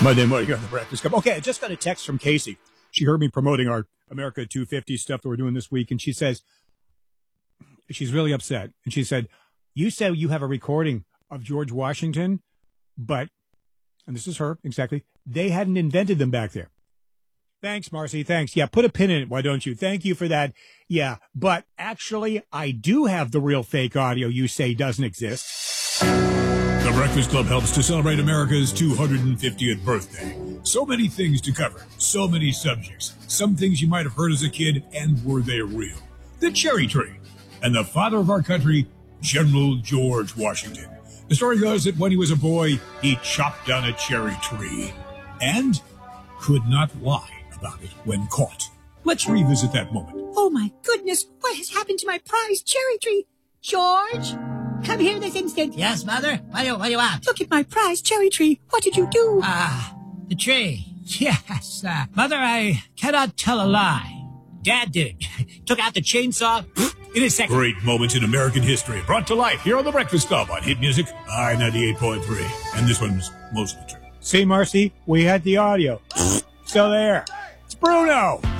Monday morning on the Breakfast Club. Okay, I just got a text from Casey. She heard me promoting our America 250 stuff that we're doing this week, and she says she's really upset. And she said, you said you have a recording of George Washington, but, and this is her, exactly, they hadn't invented them back there. Thanks, Marcy, thanks. Yeah, put a pin in it, why don't you? Thank you for that. Yeah, but actually, I do have the real fake audio you say doesn't exist. The Breakfast Club helps to celebrate America's 250th birthday. So many things to cover, so many subjects. Some things you might have heard as a kid, and were they real? The cherry tree, and the father of our country, General George Washington. The story goes that when he was a boy, he chopped down a cherry tree, and could not lie about it when caught. Let's revisit that moment. Oh my goodness, what has happened to my prized cherry tree? George, come here this instant. Yes, Mother? What do you want? Look at my prized cherry tree. What did you do? The tree. Yes. Mother, I cannot tell a lie. Dad did. Took out the chainsaw in a second. Great moments in American history brought to life here on The Breakfast Club on Hit Music I-98.3. And this one's mostly true. See, Marcy, we had the audio. So there. It's Bruno.